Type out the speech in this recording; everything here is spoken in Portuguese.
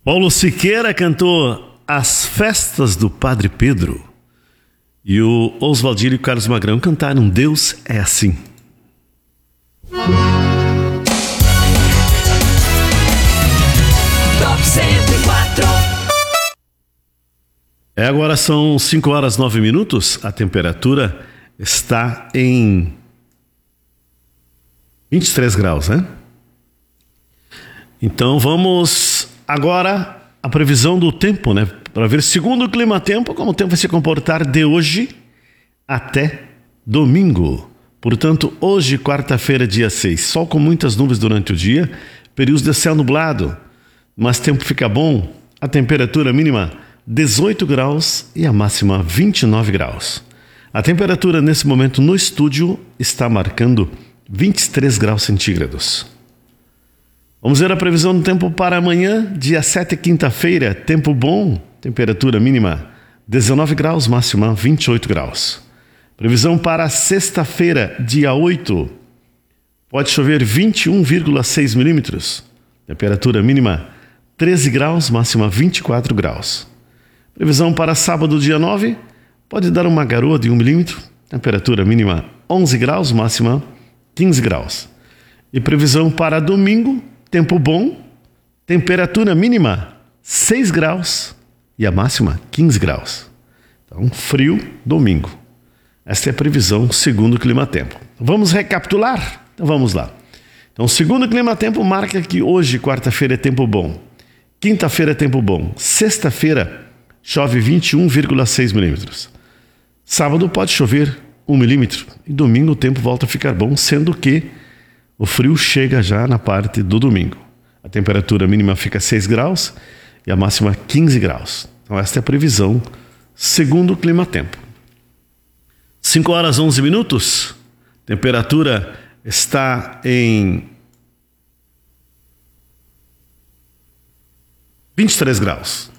Paulo Siqueira cantou As Festas do Padre Pedro. E o Oswaldinho e o Carlos Magrão cantaram Deus é Assim. Top 104. Agora são 5h09. A temperatura está em 23 graus, né? Então vamos agora a previsão do tempo, né? Para ver, segundo o Climatempo, como o tempo vai se comportar de hoje até domingo. Portanto, hoje, quarta-feira, dia 6, sol com muitas nuvens durante o dia, períodos de céu nublado, mas tempo fica bom. A temperatura mínima 18 graus e a máxima 29 graus. A temperatura nesse momento no estúdio está marcando 23 graus centígrados. Vamos ver a previsão do tempo para amanhã, dia 7, quinta-feira. Tempo bom, temperatura mínima 19 graus, máxima 28 graus. Previsão para sexta-feira, dia 8. Pode chover 21,6 milímetros. Temperatura mínima 13 graus, máxima 24 graus. Previsão para sábado, dia 9. Pode dar uma garoa de 1 milímetro. Temperatura mínima 11 graus, máxima 15 graus. E previsão para domingo, tempo bom, temperatura mínima 6 graus e a máxima 15 graus. Então, frio domingo. Esta é a previsão segundo o Climatempo. Vamos recapitular? Então vamos lá. Então, segundo o Climatempo, marca que hoje, quarta-feira, é tempo bom. Quinta-feira é tempo bom. Sexta-feira, chove 21,6 milímetros. Sábado pode chover 1 milímetro. E domingo o tempo volta a ficar bom, sendo que o frio chega já na parte do domingo. A temperatura mínima fica 6 graus e a máxima 15 graus. Então esta é a previsão segundo o Climatempo. 5h11. Temperatura está em 23 graus.